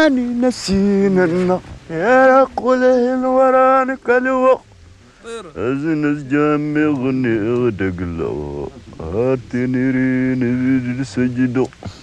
أني نسينا النار يا قوله الوران كالوق أزنس جامي غني غدق له هاتني رين سجدو